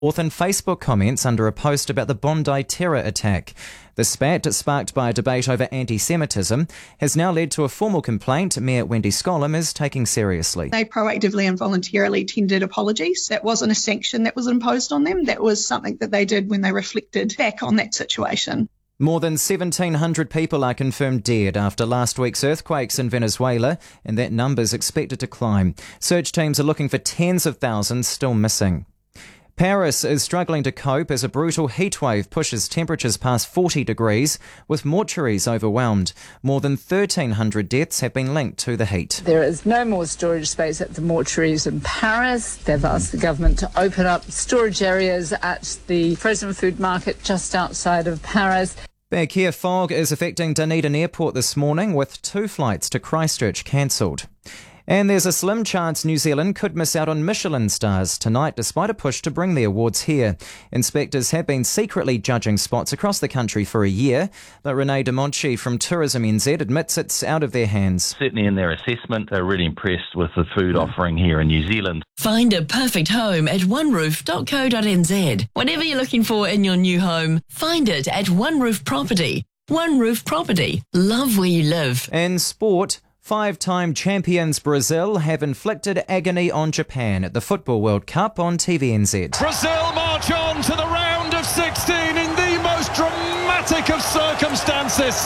in Facebook comments under a post about the Bondi terror attack. The spat, sparked by a debate over anti-Semitism, has now led to a formal complaint Mayor Wendy Scollum is taking seriously. They proactively and voluntarily tendered apologies. That wasn't a sanction that was imposed on them. That was something that they did when they reflected back on that situation. More than 1,700 people are confirmed dead after last week's earthquakes in Venezuela, and that number's expected to climb. Search teams are looking for tens of thousands still missing. Paris is struggling to cope as a brutal heatwave pushes temperatures past 40 degrees, with mortuaries overwhelmed. More than 1,300 deaths have been linked to the heat. There is no more storage space at the mortuaries in Paris. They've asked the government to open up storage areas at the frozen food market just outside of Paris. Back here, fog is affecting Dunedin Airport this morning, with 2 flights to Christchurch cancelled. And there's a slim chance New Zealand could miss out on Michelin stars tonight, despite a push to bring the awards here. Inspectors have been secretly judging spots across the country for a year, but Renee de Monchi from Tourism NZ admits it's out of their hands. Certainly in their assessment, they're really impressed with the food offering here in New Zealand. Find a perfect home at oneroof.co.nz. Whatever you're looking for in your new home, find it at One Roof Property. One Roof Property. Love where you live. In sport, 5-time champions Brazil have inflicted agony on Japan at the Football World Cup on TVNZ. Brazil march on to the round of 16 in the most dramatic of circumstances.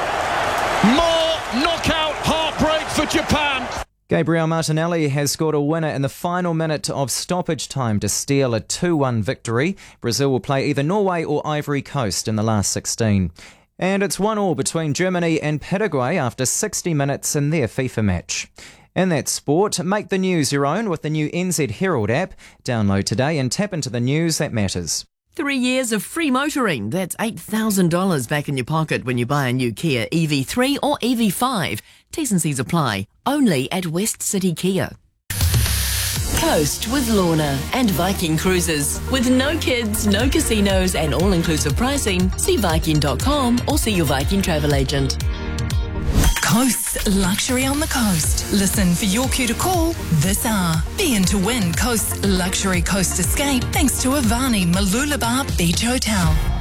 More knockout heartbreak for Japan. Gabriel Martinelli has scored a winner in the final minute of stoppage time to steal a 2-1 victory. Brazil will play either Norway or Ivory Coast in the last 16. And it's 1-1 between Germany and Paraguay after 60 minutes in their FIFA match. In that sport, make the news your own with the new NZ Herald app. Download today and tap into the news that matters. 3 years of free motoring. That's $8,000 back in your pocket when you buy a new Kia EV3 or EV5. T's and C's apply. Only at West City Kia. Coast with Lorna and Viking Cruises. With no kids, no casinos and all-inclusive pricing, see Viking.com or see your Viking travel agent. Coast's luxury on the coast. Listen for your cue to call this hour. Be in to win Coast's luxury coast escape thanks to Avani Mooloolaba Beach Hotel.